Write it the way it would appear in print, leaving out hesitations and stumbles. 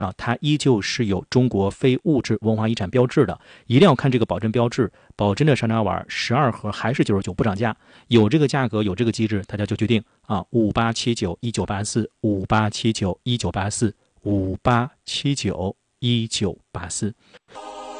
啊，它依旧是有中国非物质文化遗产标志的，一定要看这个保真标志，保真的山楂丸12盒还是99，不涨价，有这个价格，有这个机制，大家就决定啊，58791984，58791984，58791984。